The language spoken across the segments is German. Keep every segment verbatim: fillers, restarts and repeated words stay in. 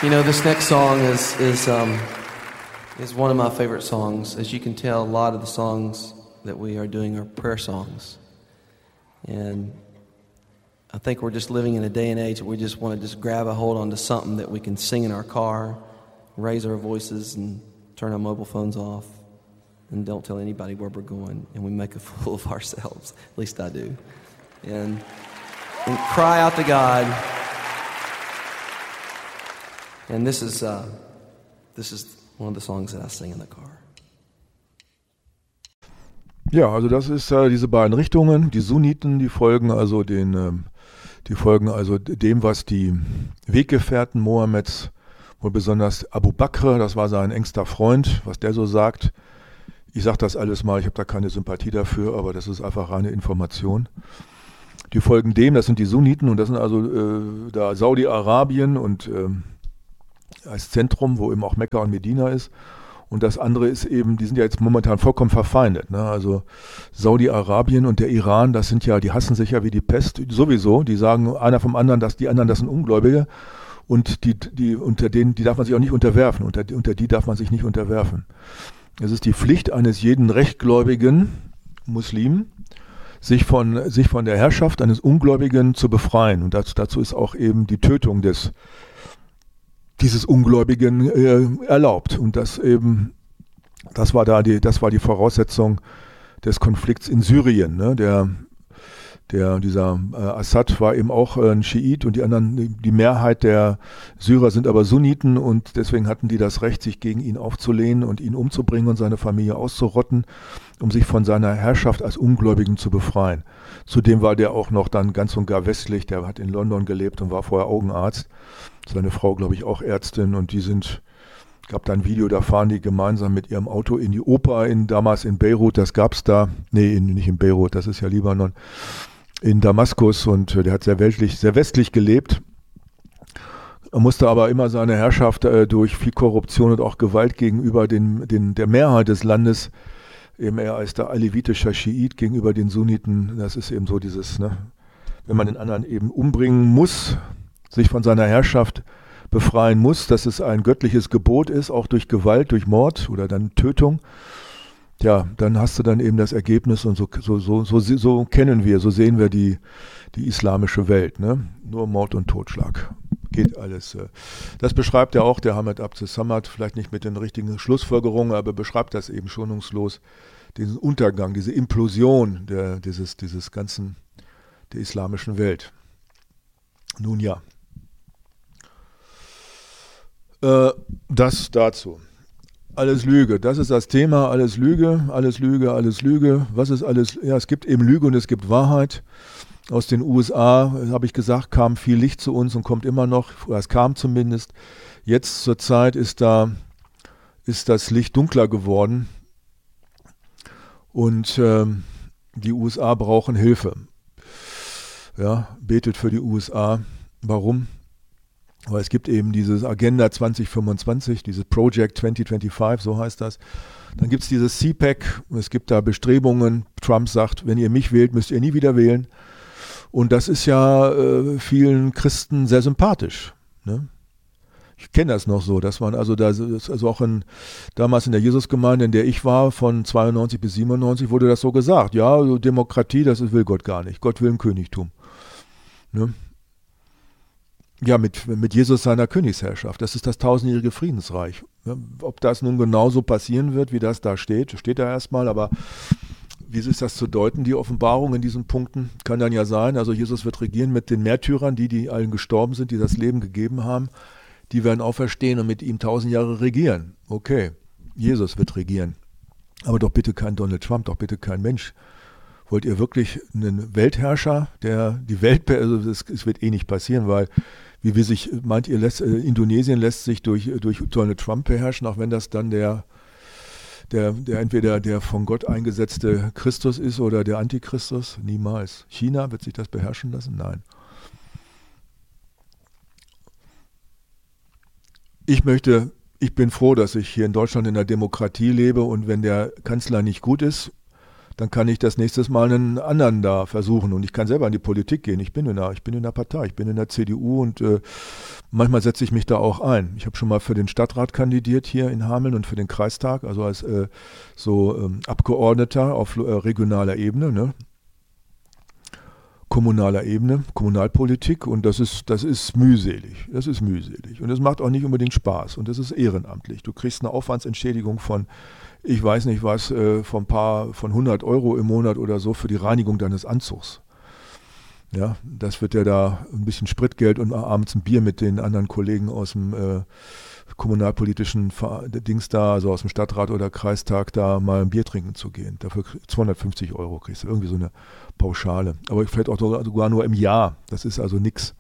You know, this next song is is um, is one of my favorite songs. As you can tell, a lot of the songs that we are doing are prayer songs. And I think we're just living in a day and age where we just want to just grab a hold onto something that we can sing in our car, raise our voices, and turn our mobile phones off, and don't tell anybody where we're going, and we make a fool of ourselves. At least I do. And, and cry out to God. And this is uh, this is one of the songs that I sing in the car. Ja, also das ist äh, diese beiden Richtungen. Die Sunniten, die folgen also den, ähm, die folgen also dem, was die Weggefährten Mohammeds, wohl besonders Abu Bakr, das war sein engster Freund, was der so sagt. Ich sage das alles mal, ich habe da keine Sympathie dafür, aber das ist einfach reine Information. Die folgen dem, das sind die Sunniten, und das sind also äh, da Saudi-Arabien und äh, als Zentrum, wo eben auch Mekka und Medina ist. Und das andere ist eben, die sind ja jetzt momentan vollkommen verfeindet. Ne? Also Saudi-Arabien und der Iran, das sind ja, die hassen sich ja wie die Pest sowieso. Die sagen einer vom anderen, dass die anderen, das sind Ungläubige. Und die, die, unter denen, die darf man sich auch nicht unterwerfen. Unter, unter die darf man sich nicht unterwerfen. Es ist die Pflicht eines jeden rechtgläubigen Muslimen, sich von, sich von der Herrschaft eines Ungläubigen zu befreien. Und dazu, dazu ist auch eben die Tötung des dieses Ungläubigen äh, erlaubt. Und das eben, das war da die, das war die Voraussetzung des Konflikts in Syrien. Ne? Der, der, dieser äh, Assad war eben auch äh, ein Schiit, und die anderen, die Mehrheit der Syrer sind aber Sunniten, und deswegen hatten die das Recht, sich gegen ihn aufzulehnen und ihn umzubringen und seine Familie auszurotten, um sich von seiner Herrschaft als Ungläubigen zu befreien. Zudem war der auch noch dann ganz und gar westlich, der hat in London gelebt und war vorher Augenarzt. Seine Frau, glaube ich, auch Ärztin, und die sind, gab da ein Video, da fahren die gemeinsam mit ihrem Auto in die Oper, in, damals in Beirut, das gab es da, nee, in, nicht in Beirut, das ist ja Libanon, in Damaskus, und äh, der hat sehr weltlich, sehr westlich gelebt. Er musste aber immer seine Herrschaft äh, durch viel Korruption und auch Gewalt gegenüber den, den, der Mehrheit des Landes, eben er als der alevitischer Schiit gegenüber den Sunniten, das ist eben so dieses, ne, wenn man den anderen eben umbringen muss, sich von seiner Herrschaft befreien muss, dass es ein göttliches Gebot ist, auch durch Gewalt, durch Mord oder dann Tötung, ja, dann hast du dann eben das Ergebnis, und so, so, so, so, so kennen wir, so sehen wir die, die islamische Welt. Ne? Nur Mord und Totschlag. Geht alles. Äh. Das beschreibt ja auch der Hamid Abdus Samad, vielleicht nicht mit den richtigen Schlussfolgerungen, aber beschreibt das eben schonungslos, diesen Untergang, diese Implosion der, dieses, dieses ganzen, der islamischen Welt. Nun ja. Das dazu. Alles Lüge, das ist das Thema, alles Lüge, alles Lüge, alles Lüge. Was ist alles? Ja, es gibt eben Lüge und es gibt Wahrheit. Aus den U S A, habe ich gesagt, kam viel Licht zu uns und kommt immer noch, oder es kam zumindest. Jetzt zur Zeit ist da, ist das Licht dunkler geworden, und ähm, die U S A brauchen Hilfe. Ja, betet für die U S A. Warum? Aber es gibt eben dieses Agenda zwanzig fünfundzwanzig, dieses Project zwanzig fünfundzwanzig, so heißt das. Dann gibt es dieses C PAC, es gibt da Bestrebungen. Trump sagt, wenn ihr mich wählt, müsst ihr nie wieder wählen. Und das ist ja äh, vielen Christen sehr sympathisch. Ne? Ich kenne das noch so, dass man also da, also auch in, damals in der Jesusgemeinde, in der ich war, von zweiundneunzig bis siebenundneunzig, wurde das so gesagt. Ja, Demokratie, das will Gott gar nicht. Gott will ein Königtum. Ne? Ja, mit, mit Jesus seiner Königsherrschaft. Das ist das tausendjährige Friedensreich. Ja, ob das nun genauso passieren wird, wie das da steht, steht da erstmal, aber wie ist das zu deuten, die Offenbarung in diesen Punkten? Kann dann ja sein, also Jesus wird regieren mit den Märtyrern, die, die allen gestorben sind, die das Leben gegeben haben, die werden auferstehen und mit ihm tausend Jahre regieren. Okay, Jesus wird regieren. Aber doch bitte kein Donald Trump, doch bitte kein Mensch. Wollt ihr wirklich einen Weltherrscher, der die Welt, also das, das wird eh nicht passieren, weil, wie wir sich, meint ihr, lässt, äh, Indonesien lässt sich durch, durch Donald Trump beherrschen, auch wenn das dann der, der, der entweder der von Gott eingesetzte Christus ist oder der Antichristus? Niemals. China, wird sich das beherrschen lassen? Nein. Ich möchte, ich bin froh, dass ich hier in Deutschland in der Demokratie lebe, und wenn der Kanzler nicht gut ist, dann kann ich das nächstes Mal einen anderen da versuchen. Und ich kann selber in die Politik gehen. Ich bin in der, ich bin in der Partei, ich bin in der C D U, und äh, Manchmal setze ich mich da auch ein. Ich habe schon mal für den Stadtrat kandidiert hier in Hameln und für den Kreistag, also als äh, so ähm, Abgeordneter auf äh, regionaler Ebene, ne? Kommunaler Ebene, Kommunalpolitik, und das ist, das ist mühselig. Das ist mühselig. Und es macht auch nicht unbedingt Spaß und das ist ehrenamtlich. Du kriegst eine Aufwandsentschädigung von, ich weiß nicht was, äh, von ein paar, von hundert Euro im Monat oder so für die Reinigung deines Anzugs. Ja, das wird ja da ein bisschen Spritgeld und abends ein Bier mit den anderen Kollegen aus dem äh, kommunalpolitischen Ver- Dings da, also aus dem Stadtrat oder Kreistag, da mal ein Bier trinken zu gehen. Dafür zweihundertfünfzig Euro kriegst du, irgendwie so eine Pauschale. Aber vielleicht auch sogar nur im Jahr. Das ist also nix.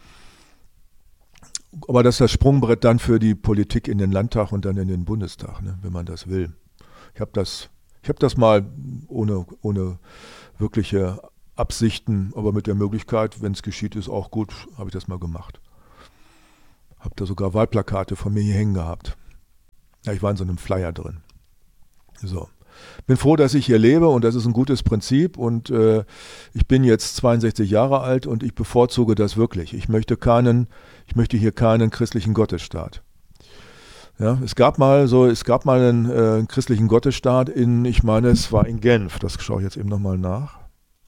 Aber das ist das Sprungbrett dann für die Politik in den Landtag und dann in den Bundestag, ne, wenn man das will. Ich habe das, ich habe das mal ohne, ohne wirkliche Absichten, aber mit der Möglichkeit, wenn es geschieht, ist auch gut, habe ich das mal gemacht. Habe da sogar Wahlplakate von mir hier hängen gehabt. Ja, ich war in so einem Flyer drin. So. Bin froh, dass ich hier lebe und das ist ein gutes Prinzip und äh, ich bin jetzt zweiundsechzig Jahre alt und ich bevorzuge das wirklich. Ich möchte keinen, ich möchte hier keinen christlichen Gottesstaat. Ja, es gab mal so, es gab mal einen, äh, einen christlichen Gottesstaat in, ich meine, es war in Genf. Das schaue ich jetzt eben nochmal nach.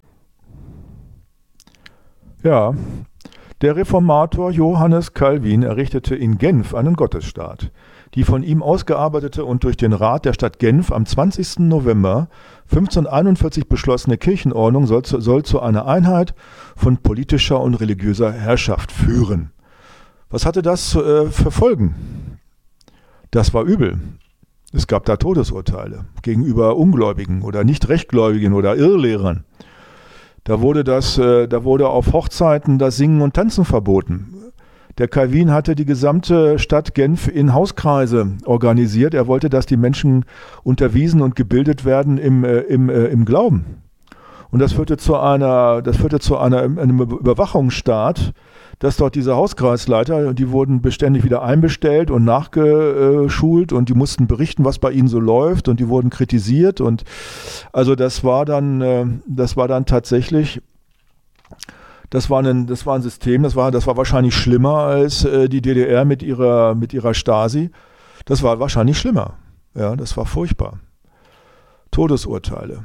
Ja, der Reformator Johannes Calvin errichtete in Genf einen Gottesstaat. Die von ihm ausgearbeitete und durch den Rat der Stadt Genf am zwanzigsten November fünfzehnhunderteinundvierzig beschlossene Kirchenordnung soll zu, soll zu einer Einheit von politischer und religiöser Herrschaft führen. Was hatte das äh, für Folgen? Das war übel. Es gab da Todesurteile gegenüber Ungläubigen oder Nicht-Rechtgläubigen oder Irrlehrern. Da wurde, das, äh, da wurde auf Hochzeiten das Singen und Tanzen verboten. Der Calvin hatte die gesamte Stadt Genf in Hauskreise organisiert. Er wollte, dass die Menschen unterwiesen und gebildet werden im, äh, im, äh, im Glauben. Und das führte zu einer, das führte zu einer, einem Überwachungsstaat, dass dort diese Hauskreisleiter, die wurden beständig wieder einbestellt und nachgeschult und die mussten berichten, was bei ihnen so läuft und die wurden kritisiert und also das war dann, das war dann tatsächlich, das war ein, das war ein System, das war, das war wahrscheinlich schlimmer als die D D R mit ihrer, mit ihrer Stasi. Das war wahrscheinlich schlimmer. Ja, das war furchtbar. Todesurteile.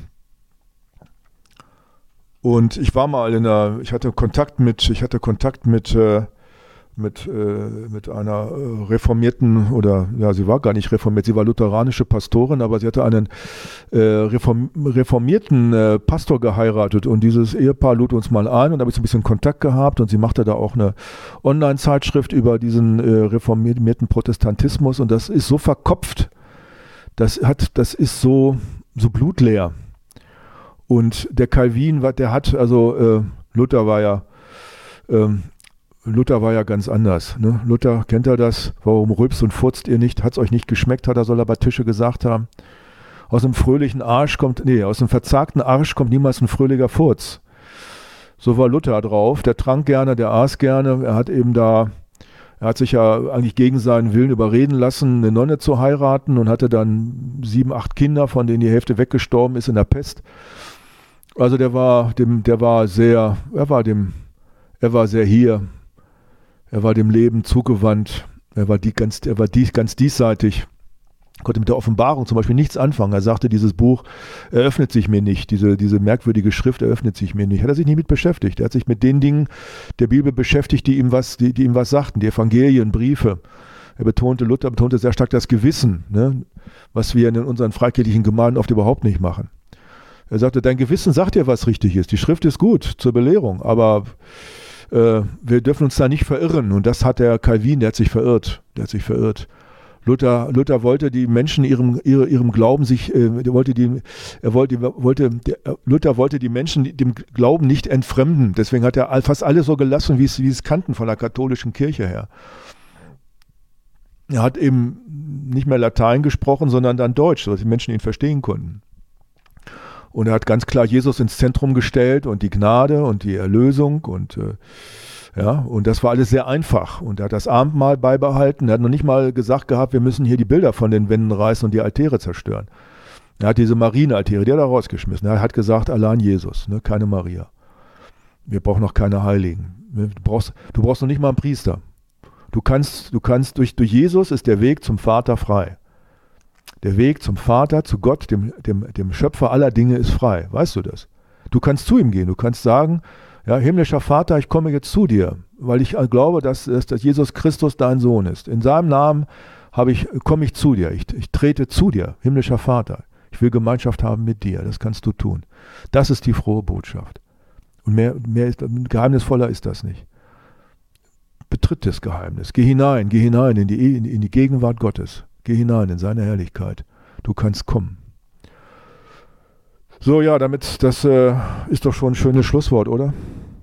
Und ich war mal in einer, ich hatte Kontakt mit, ich hatte Kontakt mit, äh, mit, äh, mit einer äh, reformierten, oder ja, sie war gar nicht reformiert, sie war lutheranische Pastorin, aber sie hatte einen äh, reform, reformierten äh, Pastor geheiratet und dieses Ehepaar lud uns mal ein und da habe ich so ein bisschen Kontakt gehabt und sie machte da auch eine Online-Zeitschrift über diesen äh, reformierten Protestantismus und das ist so verkopft, das hat, das ist so, so blutleer. Und der Calvin, der hat, also äh, Luther war ja, ähm, Luther war ja ganz anders. Ne? Luther, kennt er das? Warum rülpst und furzt ihr nicht? Hat es euch nicht geschmeckt, hat er, soll er bei Tische gesagt haben. Aus einem fröhlichen Arsch kommt, nee, aus einem verzagten Arsch kommt niemals ein fröhlicher Furz. So war Luther drauf. Der trank gerne, der aß gerne. Er hat eben da, er hat sich ja eigentlich gegen seinen Willen überreden lassen, eine Nonne zu heiraten und hatte dann sieben, acht Kinder, von denen die Hälfte weggestorben ist in der Pest. Also der war dem, der war sehr, er war dem, er war sehr hier, er war dem Leben zugewandt, er war die ganz, er war dies, ganz diesseitig, konnte mit der Offenbarung zum Beispiel nichts anfangen. Er sagte, dieses Buch eröffnet sich mir nicht, diese, diese merkwürdige Schrift eröffnet sich mir nicht. Hat er sich nicht mit beschäftigt. Er hat sich mit den Dingen der Bibel beschäftigt, die ihm was, die, die ihm was sagten, die Evangelien, Briefe. Er betonte, Luther betonte sehr stark das Gewissen, ne, was wir in unseren freikirchlichen Gemeinden oft überhaupt nicht machen. Er sagte, dein Gewissen sagt dir, was richtig ist. Die Schrift ist gut zur Belehrung, aber äh, wir dürfen uns da nicht verirren. Und das hat der Calvin, der hat sich verirrt. Der hat sich verirrt. Luther, Luther wollte die Menschen ihrem, ihre, ihrem Glauben sich, äh, der wollte die, er wollte, wollte, der, Luther wollte die Menschen dem Glauben nicht entfremden. Deswegen hat er fast alles so gelassen, wie es, wie es kannten von der katholischen Kirche her. Er hat eben nicht mehr Latein gesprochen, sondern dann Deutsch, sodass die Menschen ihn verstehen konnten. Und er hat ganz klar Jesus ins Zentrum gestellt und die Gnade und die Erlösung und äh, ja, und das war alles sehr einfach. Und er hat das Abendmahl beibehalten. Er hat noch nicht mal gesagt gehabt, wir müssen hier die Bilder von den Wänden reißen und die Altäre zerstören. Er hat diese Marienaltäre, die hat er rausgeschmissen. Er hat gesagt, allein Jesus, ne, keine Maria. Wir brauchen noch keine Heiligen. Du brauchst, du brauchst noch nicht mal einen Priester. Du kannst, du kannst durch, durch Jesus ist der Weg zum Vater frei. Der Weg zum Vater, zu Gott, dem, dem, dem Schöpfer aller Dinge ist frei. Weißt du das? Du kannst zu ihm gehen. Du kannst sagen, ja, himmlischer Vater, ich komme jetzt zu dir, weil ich glaube, dass, dass Jesus Christus dein Sohn ist. In seinem Namen habe ich, komme ich zu dir. Ich, ich trete zu dir, himmlischer Vater. Ich will Gemeinschaft haben mit dir. Das kannst du tun. Das ist die frohe Botschaft. Und mehr, mehr ist, geheimnisvoller ist das nicht. Betritt das Geheimnis. Geh hinein, geh hinein in die, in, in die Gegenwart Gottes. Geh hinein in seine Herrlichkeit. Du kannst kommen. So, ja, damit, das äh, ist doch schon ein schönes Schlusswort, oder?